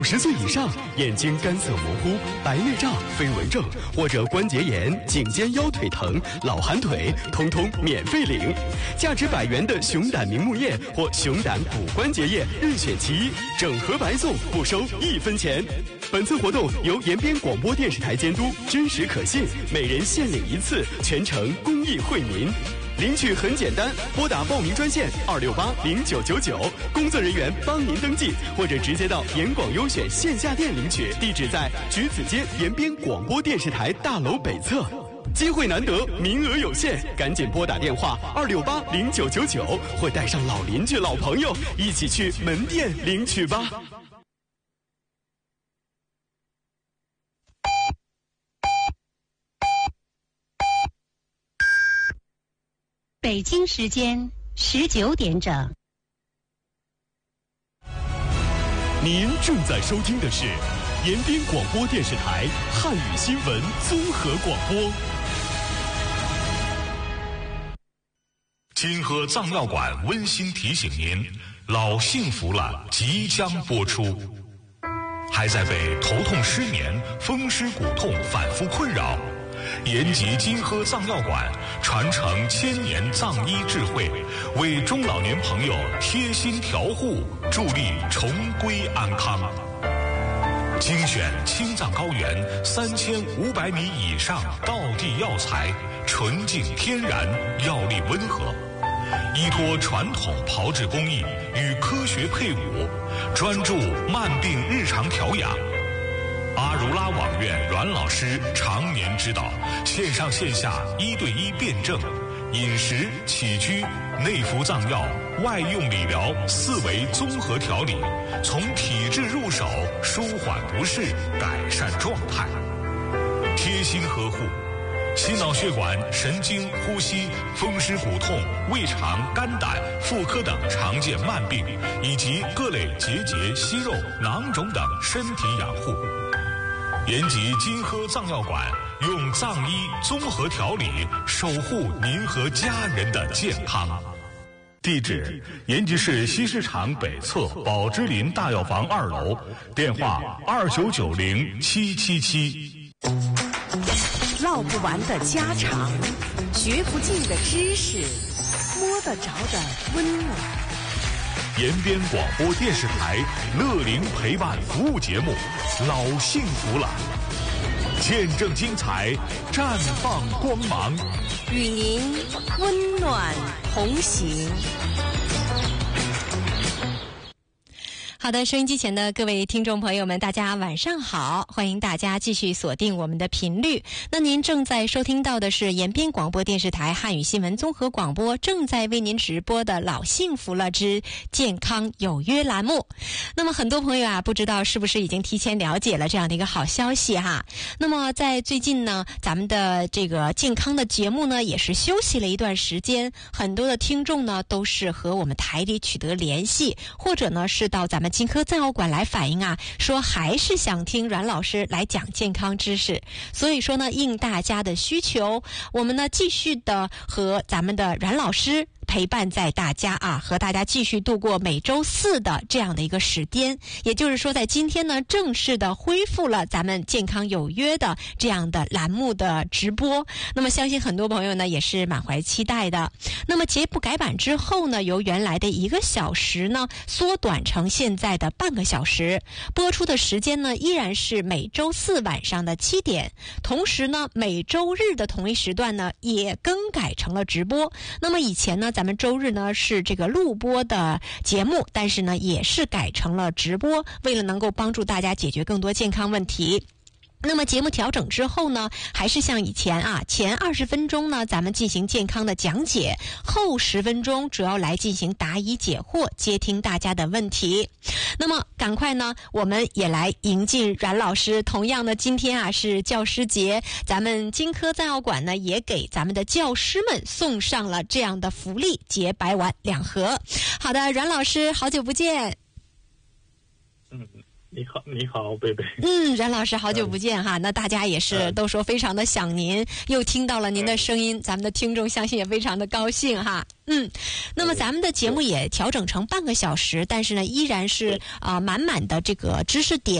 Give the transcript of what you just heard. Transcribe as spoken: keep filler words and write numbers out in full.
五十岁以上，眼睛干涩模糊、白内障、飞蚊症或者关节炎、颈肩腰腿疼、老寒腿，通通免费领。价值百元的熊胆明目液或熊胆骨关节液任选其一，整盒白送，不收一分钱。本次活动由延边广播电视台监督，真实可信，每人限领一次，全程公益惠民。领取很简单，拨打报名专线二六八零九九九，工作人员帮您登记，或者直接到延广优选线下店领取，地址在橘子街延边广播电视台大楼北侧。机会难得，名额有限，赶紧拨打电话二六八零九九九，或带上老邻居、老朋友一起去门店领取吧。 北京时间十九点整。 您正在收听的是延边广播电视台汉语新闻综合广播。 金河藏药馆温馨提醒您，老幸福了即将播出。还在被头痛、失眠、风湿骨痛反复困扰？延吉金河藏药馆传承千年藏医智慧，为中老年朋友贴心调护，助力重归安康。精选青藏高原三千五百米以上道地药材，纯净天然，药力温和，依托传统炮制工艺与科学配伍，专注慢病日常调养。阿如拉网院阮老师常年指导，线上线下一对一辩证，饮食起居、内服藏药、外用理疗四维综合调理，从体质入手，舒缓不适，改善状态，贴心呵护心脑血管、神经、呼吸、风湿骨痛、胃肠、肝胆、妇科等常见慢病，以及各类结节、息肉、囊肿等身体养护。延吉金河藏药馆用藏医综合调理，守护您和家人的健康。地址：延吉市西市场北侧宝芝林大药房二楼，电话二九九零七七七。 唠不完的家常，学不尽的知识，摸得着的温暖。 延边广播电视台乐龄陪伴服务节目《老幸福了》，见证精彩，绽放光芒， 与您温暖同行。 好的，收音机前的各位听众朋友们，大家晚上好，欢迎大家继续锁定我们的频率。那您正在收听到的是延边广播电视台汉语新闻综合广播正在为您直播的老幸福了之健康有约栏目。那么很多朋友啊，不知道是不是已经提前了解了这样的一个好消息哈。那么在最近呢，咱们的这个健康的节目呢，也是休息了一段时间，很多的听众呢都是和我们台里取得联系，或者呢是到咱们金科藏药馆来反映啊，说还是想听阮老师来讲健康知识。所以说呢，应大家的需求，我们呢继续的和咱们的阮老师陪伴在大家啊，和大家继续度过每周四的这样的一个时间。也就是说，在今天呢，正式的恢复了咱们健康有约的这样的栏目的直播。那么相信很多朋友呢也是满怀期待的。那么节目改版之后呢，由原来的一个小时呢缩短成现在的半个小时，播出的时间呢依然是每周四晚上的七点，同时呢每周日的同一时段呢也更改成了直播。那么以前呢咱们周日呢是这个录播的节目，但是呢也是改成了直播，为了能够帮助大家解决更多健康问题。那么节目调整之后呢，还是像以前啊，前二十分钟呢咱们进行健康的讲解，后十分钟主要来进行答疑解惑，接听大家的问题。那么赶快呢，我们也来迎进阮老师。同样的，今天啊是教师节，咱们金科藏药馆呢也给咱们的教师们送上了这样的福利，洁白丸两盒。好的，阮老师，好久不见。 嗯， 你好，你好，贝贝。 嗯，冉老师，好久不见哈。那大家也是都说非常的想您，又听到了您的声音，咱们的听众相信也非常的高兴哈。嗯，那么咱们的节目也调整成半个小时，但是呢，依然是啊、呃、满满的这个知识点。